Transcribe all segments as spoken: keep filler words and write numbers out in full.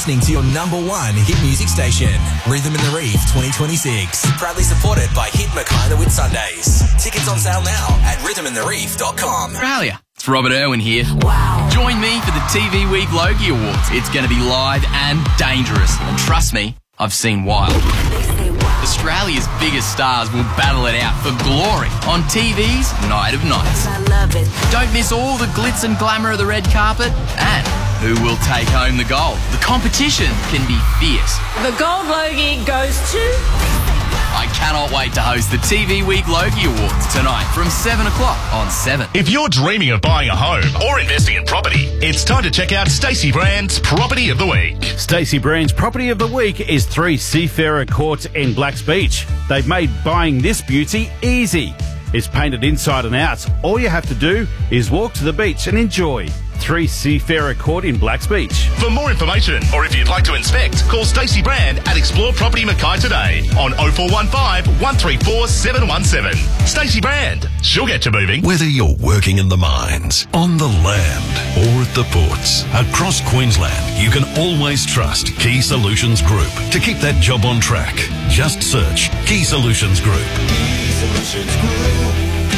listening to your number one hit music station, Rhythm in the Reef twenty twenty-six. Proudly supported by Hit Mackay the Whitsundays. Tickets on sale now at rhythm in the reef dot com. Australia. It's Robert Irwin here. Wow. Join me for the T V Week Logie Awards. It's going to be live and dangerous. And trust me, I've seen wild. Australia's biggest stars will battle it out for glory on T V's Night of Nights. I love it. Don't miss all the glitz and glamour of the red carpet and who will take home the gold. The competition can be fierce. The gold Logie goes to... I cannot wait to host the T V Week Logie Awards tonight from seven o'clock on seven. If you're dreaming of buying a home or investing in property, it's time to check out Stacey Brand's Property of the Week. Stacey Brand's Property of the Week is three Seafarer Courts in Blacks Beach. They've made buying this beauty easy. It's painted inside and out. All you have to do is walk to the beach and enjoy. three Seafarer Court in Blacks Beach. For more information, or if you'd like to inspect, call Stacey Brand at Explore Property Mackay today on oh four one five, one three four, seven one seven. Stacey Brand, she'll get you moving. Whether you're working in the mines, on the land, or at the ports, across Queensland, you can always trust Key Solutions Group to keep that job on track. Just search Key Solutions Group. Key Solutions Group.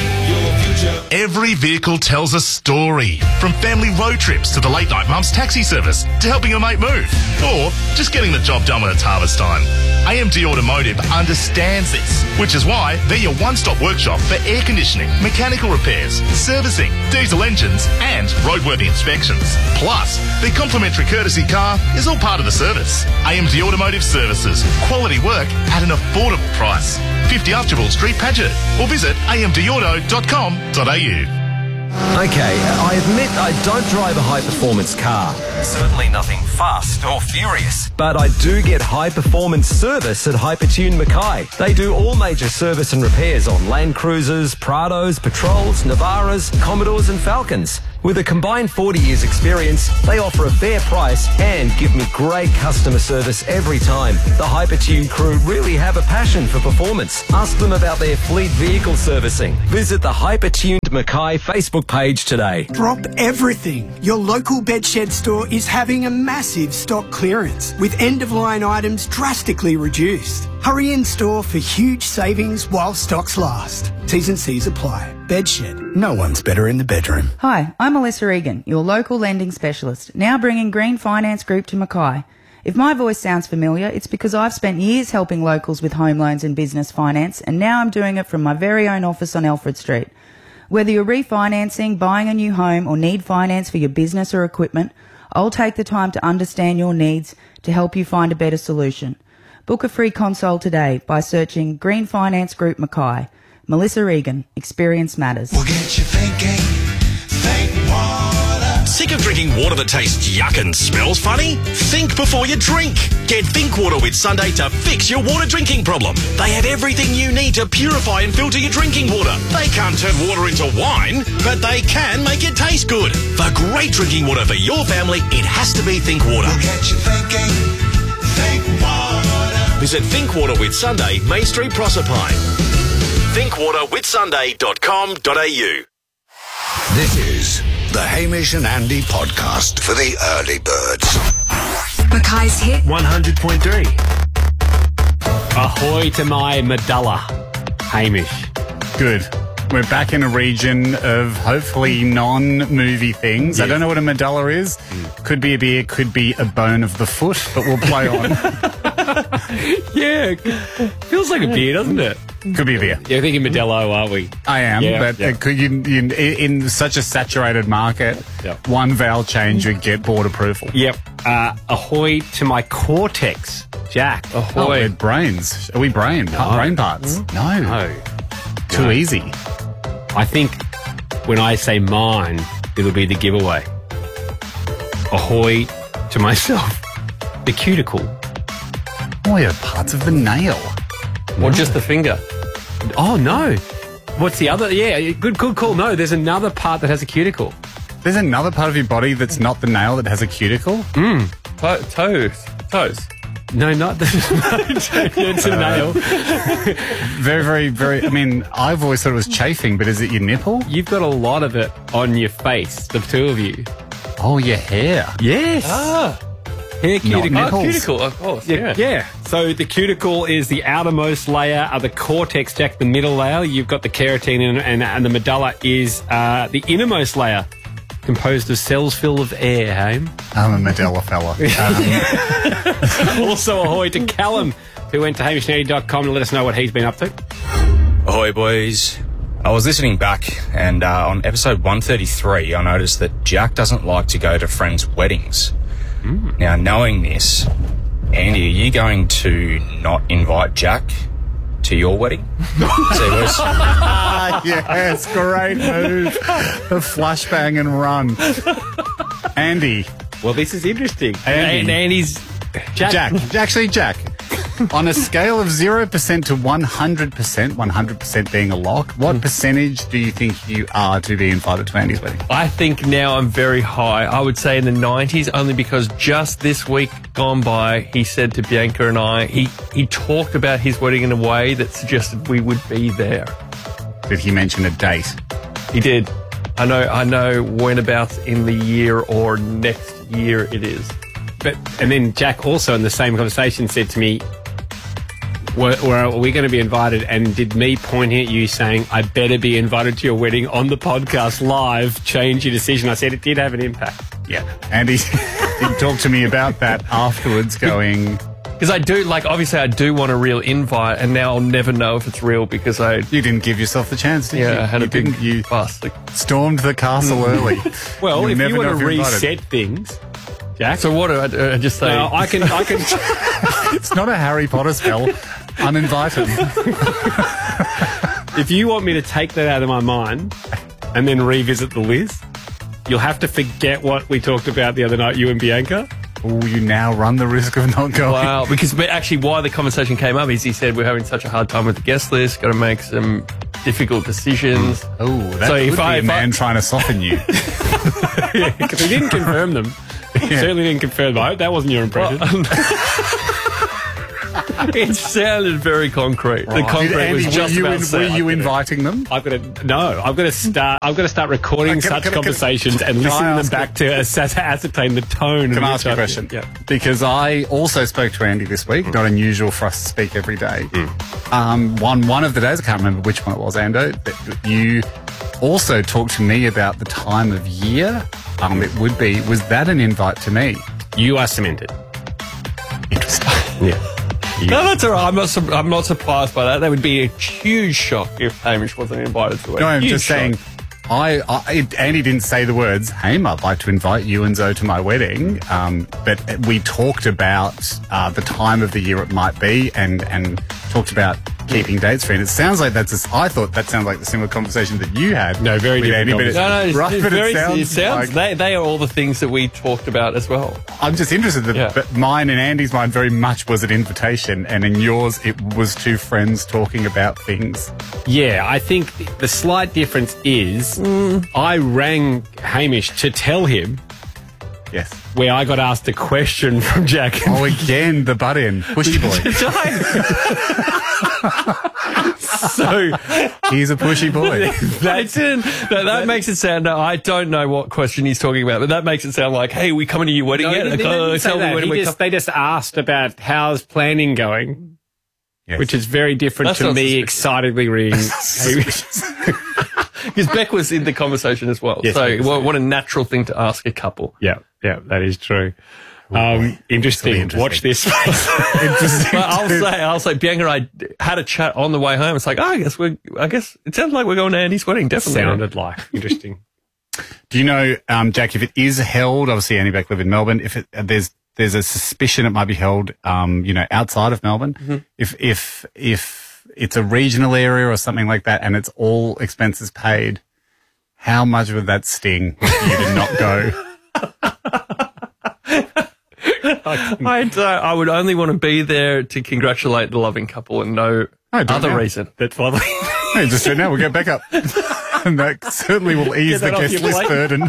Every vehicle tells a story. From family road trips to the late night mum's taxi service to helping a mate move. Or just getting the job done when it's harvest time. A M D Automotive understands this, which is why they're your one-stop workshop for air conditioning, mechanical repairs, servicing, diesel engines and roadworthy inspections. Plus, their complimentary courtesy car is all part of the service. A M D Automotive Services. Quality work at an affordable price. fifty Archibald Street, Paget. Or visit a m d auto dot com dot a u. Okay, I admit I don't drive a high-performance car. Certainly nothing fast or furious. But I do get high-performance service at Hypertune Mackay. They do all major service and repairs on Land Cruisers, Prados, Patrols, Navaras, Commodores and Falcons. With a combined forty years experience, they offer a fair price and give me great customer service every time. The Hypertune crew really have a passion for performance. Ask them about their fleet vehicle servicing. Visit the Hypertuned Mackay Facebook page today. Drop everything. Your local bedshed store is having a massive stock clearance with end-of-line items drastically reduced. Hurry in store for huge savings while stocks last. T's and C's apply. Bedshed. No one's better in the bedroom. Hi, I'm Melissa Egan, your local lending specialist, now bringing Green Finance Group to Mackay. If my voice sounds familiar, it's because I've spent years helping locals with home loans and business finance, and now I'm doing it from my very own office on Alfred Street. Whether you're refinancing, buying a new home, or need finance for your business or equipment, I'll take the time to understand your needs to help you find a better solution. Book a free consult today by searching Green Finance Group Mackay. Melissa Egan, Experience Matters. We'll get you thinking, think water. Sick of drinking water that tastes yuck and smells funny? Think before you drink. Get Think Water Whitsunday to fix your water drinking problem. They have everything you need to purify and filter your drinking water. They can't turn water into wine, but they can make it taste good. For great drinking water for your family, it has to be Think Water. We'll get you thinking, think water. Visit Think Water Whitsunday, Main Street, Proserpine. think water whitsunday dot com dot a u. This is the Hamish and Andy podcast for the early birds. Mackay's Hit one hundred point three. Ahoy to my medulla, Hamish. Good. We're back in a region of hopefully non-movie things. Yes. I don't know what a medulla is. Mm. Could be a beer, could be a bone of the foot, but we'll play on. Yeah, feels like a beer, doesn't it? Could be a beer. You're thinking Modelo, aren't we? I am, yeah, but yeah. It could, you, you, in such a saturated market, yep. one vowel change would get board approval. Yep. Uh, ahoy to my cortex, Jack. Ahoy. Oh, we're brains. Are we brain? No. Brain parts? No. No. Too no. easy. I think when I say mine, it'll be the giveaway. Ahoy to myself, the cuticle. Oh, yeah, parts of the nail. Or just the finger. Oh, no. What's the other? Yeah, good, good call. No, there's another part that has a cuticle. There's another part of your body that's not the nail that has a cuticle? Mm. To- toes. Toes. No, not the... It's a nail. Very, very, very... I mean, I've always thought it was chafing, but is it your nipple? You've got a lot of it on your face, the two of you. Oh, your hair. Yes. Ah. Hair cuticle. Not Oh, nipples. cuticle, of course. Yeah, Yeah. yeah. So the cuticle is the outermost layer of the cortex, Jack, the middle layer. You've got the keratin, and, and, and the medulla is uh, the innermost layer, composed of cells filled with air, Haim. I'm a Medela fella. Um, Also, ahoy to Callum, who went to hamish and andy dot com to let us know what he's been up to. Ahoy, boys. I was listening back, and uh, on episode one thirty-three, I noticed that Jack doesn't like to go to friends' weddings. Mm. Now, knowing this, Andy, are you going to not invite Jack to your wedding? See, where's... yes, great move. The flashbang and run. Andy. Well, this is interesting. Andy. And Andy's... Jack. Jack. Actually, Jack. On a scale of zero percent to one hundred percent, one hundred percent being a lock, what percentage do you think you are to be invited to Andy's wedding? I think now I'm very high. I would say in the nineties, only because just this week gone by, he said to Bianca and I, he, he talked about his wedding in a way that suggested we would be there. Did he mention a date? He did. I know, I know whenabouts in the year or next year it is. But and then Jack also in the same conversation said to me, were, were, are we going to be invited? And did me pointing at you saying, I better be invited to your wedding on the podcast live change your decision? I said it did have an impact. Yeah. Andy, he talked to me about that afterwards going... Because I do, like, obviously I do want a real invite, and now I'll never know if it's real because I... You didn't give yourself the chance, did yeah, you? I had you a big didn't, you bust. Like, stormed the castle early. Well, You'll if never you want know to if you're invited. reset things... Jack? So what do I, do I just say? Well, I can... I can It's not a Harry Potter spell. Uninvited. If you want me to take that out of my mind and then revisit the list, you'll have to forget what we talked about the other night, you and Bianca. Oh, you now run the risk of not going. Wow, because but actually why the conversation came up is he said we're having such a hard time with the guest list, got to make some difficult decisions. Oh, that so could if be I, a if man I, trying to soften you. Yeah, because we didn't confirm them. Yeah. Certainly didn't confirm them. I hope that wasn't your impression. Well, it sounded very concrete. Right. The concrete Andy, was just were you, about in, set. were you inviting them? I've got to no. I've got to start. I've got to start recording Can- such can- can- conversations and can I listening them ask back to ass- ascertain the tone. Can in I which ask you a I- question? Yeah. Because I also spoke to Andy this week. Not unusual for us to speak every day. Um, one one of the days, I can't remember which one it was, Ando, that you also talked to me about the time of year. Um, it would be. Was that an invite to me? You are cemented. Interesting. Yeah. No, that's all right. I'm not. Su- I'm not surprised by that. That would be a huge shock if Hamish wasn't invited to it. No, I'm Huge just shock. saying. I, I Andy didn't say the words, "Hey, I'd like to invite you and Zoe to my wedding," um, but we talked about uh, the time of the year it might be, and and talked about keeping dates free. And it sounds like that's. A, I thought that sounded like the similar conversation that you had. No, very with different Andy, but it, No, no, it's, right, it's but very, it sounds, it sounds like, they, they are all the things that we talked about as well. I'm just interested that Yeah. but mine and Andy's mind very much was an invitation, and in yours it was two friends talking about things. Yeah, I think the slight difference is I rang Hamish to tell him Yes. where I got asked a question from Jack. Oh, again, the butt in. Pushy boy. So He's a pushy boy. That's in, that, that makes it sound. I don't know what question he's talking about, but that makes it sound like, "Hey, we coming to your wedding No, yet?" they, they Uh, didn't say tell me that. when He we just- come. they just asked about how's planning going, Yes. which is very different That's to not me suspicious. excitedly reading Hamish. Because Beck was in the conversation as well. Yes, so Beck was what, what a natural thing to ask a couple. Yeah, yeah, that is true. Um, interesting. interesting. Watch this space. Interesting. But I'll say, I'll say, Bianca and I had a chat on the way home. It's like, oh, I guess we're, I guess it sounds like we're going to Andy's wedding. Definitely. Sounded like interesting. Do you know, um, Jack, if it is held, obviously Andy Beck live in Melbourne, if it, uh, there's there's a suspicion it might be held, um, you know, outside of Melbourne, Mm-hmm. if if if it's a regional area or something like that and it's all expenses paid, how much would that sting for you to not go? I, don't- I would only want to be there to congratulate the loving couple and no I don't other know. reason. That's lovely. Hey, just do it now, we'll get back up. And that certainly will ease Get the that off guest your list plate. burden.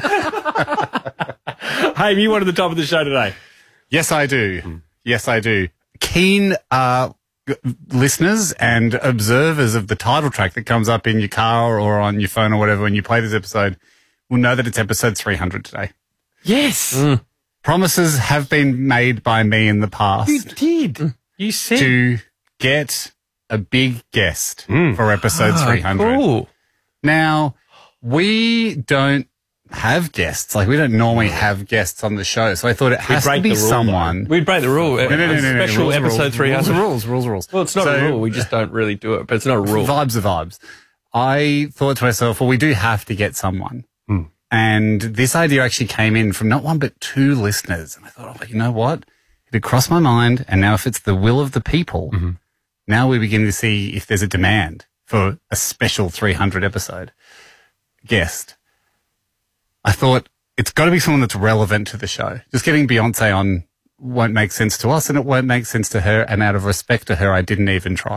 Hey, you wanted the top of the show today. Yes, I do. Yes, I do. Keen uh, g- listeners and observers of the title track that comes up in your car or on your phone or whatever when you play this episode will know that it's episode three hundred today. Yes. Mm. promises have been made by me in the past. You did. You said. To get a big guest Mm. for episode Ah, three hundred. cool. Now, we don't have guests. Like, we don't normally have guests on the show. So I thought it We'd has to break be the rule, someone. though. We'd break the rule. No, no, no, no, no, Special rules, episode rules, three hundred. Rules, rules, rules, Well, it's not So- a rule. We just don't really do it, but it's not a rule. Vibes are vibes. I thought to myself, well, we do have to get someone. Hmm. And this idea actually came in from not one, but two listeners. And I thought, oh, you know what? It had crossed my mind. And now if it's the will of the people, Mm-hmm. now we begin to see if there's a demand for a special three hundred episode guest. I thought it's got to be someone that's relevant to the show. Just getting Beyonce on won't make sense to us and it won't make sense to her. And out of respect to her, I didn't even try.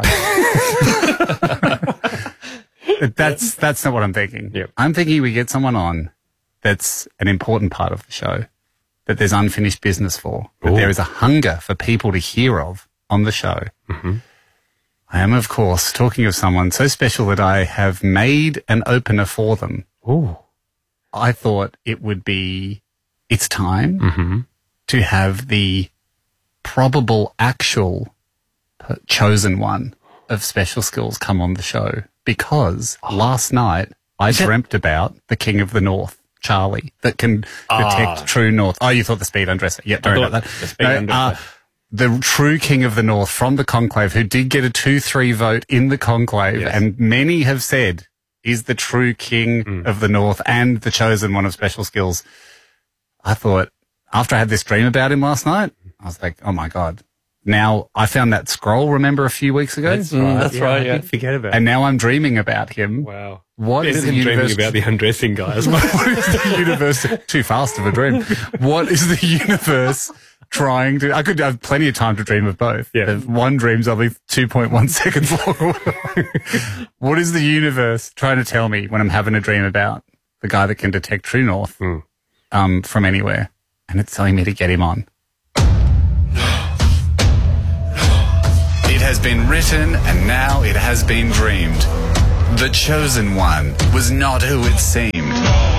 That's that's not what I'm thinking. Yep. I'm thinking we get someone on that's an important part of the show, that there's unfinished business for, that Ooh. there is a hunger for people to hear of on the show. Mm-hmm. I am, of course, talking of someone so special that I have made an opener for them. Ooh. I thought it would be, it's time Mm-hmm. to have the probable actual p- chosen one of Special Skills come on the show, because last night I dreamt about the King of the North, Charlie, that can detect Ah. true North. Oh, you thought the speed undresser. Yeah, don't worry thought about that. the speed No, undresser. uh, the true King of the North from the conclave, who did get a two three vote in the conclave, Yes. and many have said is the true King Mm. of the North and the chosen one of Special Skills. I thought, after I had this dream about him last night, I was like, oh my God. Now, I found that scroll, remember, a few weeks ago? That's right. That's right. I Yeah. did Forget about it. And now I'm dreaming about him. Wow. What is Better the than dreaming universe? about the undressing guys. What is the universe? Too fast of a dream. What is the universe trying to? I could have plenty of time to dream of both. Yeah. If one dream's only two point one seconds long. What is the universe trying to tell me when I'm having a dream about the guy that can detect true north Mm. um, from anywhere? And it's telling me to get him on. It has been written and now it has been dreamed. The chosen one was not who it seemed.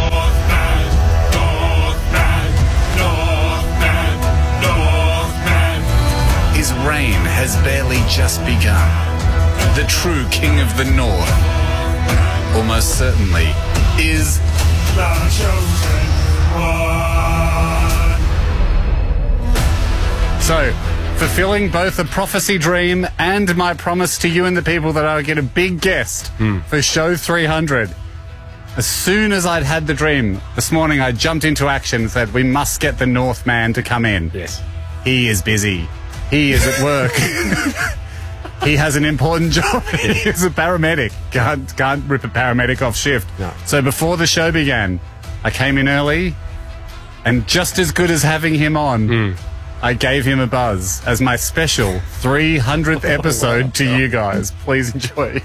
His reign has barely just begun. The true King of the North, almost certainly, is the chosen one. So, fulfilling both a prophecy dream and my promise to you and the people that I would get a big guest for show three hundred. As soon as I'd had the dream, this morning I jumped into action and said, we must get the Northman to come in. Yes. He is busy. He is at work. He has an important job. He is a paramedic. Can't, can't rip a paramedic off shift. No. So before the show began, I came in early, and just as good as having him on, Mm. I gave him a buzz as my special three hundredth episode to you guys. Please enjoy.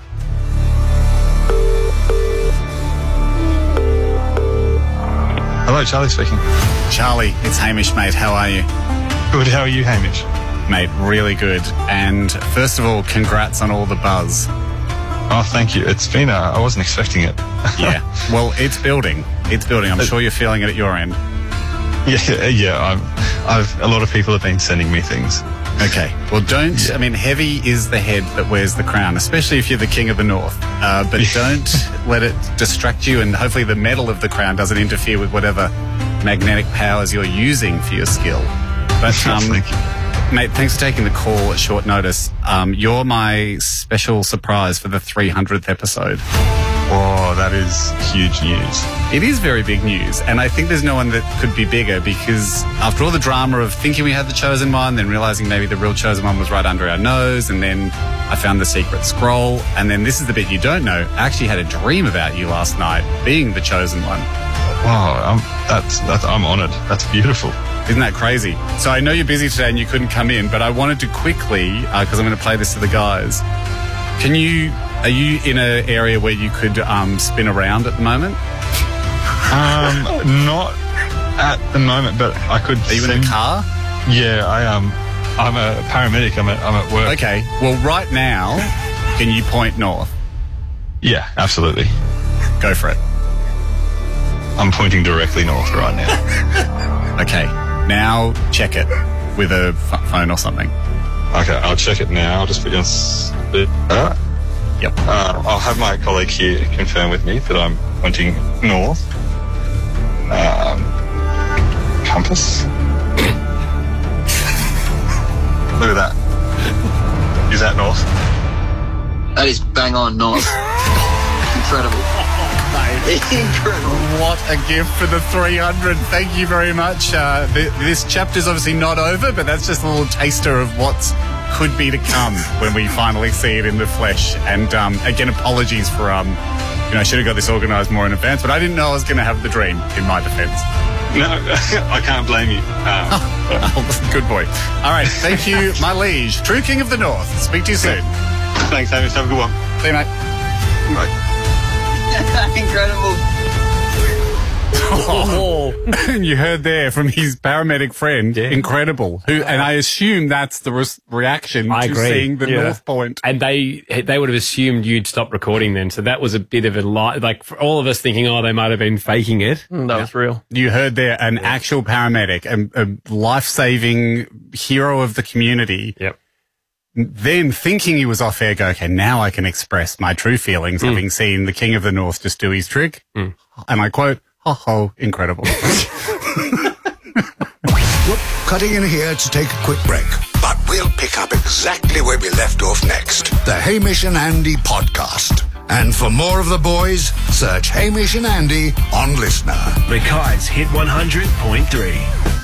Hello, Charlie speaking. Charlie, it's Hamish, mate. How are you? Good, how are you, Hamish? Mate, really good. And first of all, congrats on all the buzz. Oh, thank you. It's been, uh, I wasn't expecting it. Yeah. Well, it's building. It's building. I'm sure you're feeling it at your end. Yeah, yeah. I'm, I've, a lot of people have been sending me things. Okay. Well, don't, I mean, heavy is the head that wears the crown, especially if you're the King of the North. Uh, but don't let it distract you, and hopefully the metal of the crown doesn't interfere with whatever magnetic powers you're using for your skill. But, um, Thank you. mate, thanks for taking the call at short notice. Um, you're my special surprise for the three hundredth episode. Oh, that is huge news. It is very big news, and I think there's no one that could be bigger, because after all the drama of thinking we had the chosen one, then realizing maybe the real chosen one was right under our nose, and then I found the secret scroll, and then this is the bit you don't know. I actually had a dream about you last night being the chosen one. Wow, I'm, that's, that's, I'm honoured. That's beautiful. Isn't that crazy? So I know you're busy today and you couldn't come in, but I wanted to quickly, because uh, I'm going to play this to the guys. Can you, are you in an area where you could um, spin around at the moment? Um, not at the moment, but I could. Are you in a car? Yeah, I am. Um, I'm a paramedic. I'm at, I'm at work. Okay. Well, right now, can you point north? Yeah, absolutely. Go for it. I'm pointing directly north right now. Okay. Now check it with a f- phone or something. Okay, I'll check it now. I'll just put you on speed. Uh, yep. Uh, I'll have my colleague here confirm with me that I'm pointing north. Um, compass. Look at that. Is that north? That is bang on north. Incredible. Incredible. What a gift for the three hundred. Thank you very much. Uh, th- this chapter's obviously not over, but that's just a little taster of what could be to come when we finally see it in the flesh. And um, again, apologies for, um, you know, I should have got this organised more in advance, but I didn't know I was going to have the dream, in my defence. No, I can't blame you. Um, oh, good boy. All right, thank you, my liege. True King of the North. Speak to you soon. Thanks, Hamish. Have a good one. See you, mate. Bye. Incredible. Oh. You heard there from his paramedic friend, yeah. Incredible, who, and I assume that's the re- reaction I to agree. seeing the yeah. North Point. And they they would have assumed you'd stop recording then, so that was a bit of a lie. Like, for all of us thinking, oh, they might have been faking it. Mm, that yeah. was real. You heard there an yeah. actual paramedic, a, a life-saving hero of the community. Yep. Then, thinking he was off air, go, okay, now I can express my true feelings, mm. having seen the King of the North just do his trick. Mm. And I quote, ho ho, incredible. We're cutting in here to take a quick break, but we'll pick up exactly where we left off next. The Hamish and Andy podcast. And for more of the boys, search Hamish and Andy on Listener. Mackay's Hit one hundred point three.